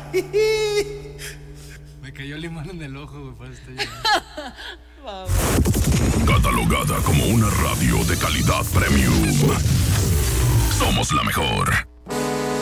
Me cayó limón en el ojo, güey, por eso estoy llorando. Catalogada como una radio de calidad premium. Somos la mejor.